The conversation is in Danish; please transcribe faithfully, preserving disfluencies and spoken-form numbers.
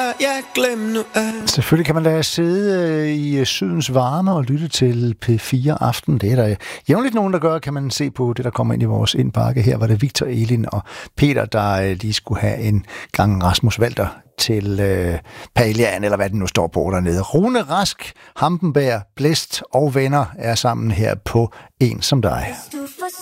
Jeg glem nu alt. Selvfølgelig kan man da sidde i sydens varme og lytte til P fire Aften. Det er der jævnligt nogen, der gør, kan man se på det, der kommer ind i vores indbakke. Her var det Victor, Elin og Peter, der lige skulle have en gang Rasmus Walter til øh, Palian, eller hvad den nu står på dernede. Rune Rask, Hampenberg, Blæst og venner er sammen her på En som dig.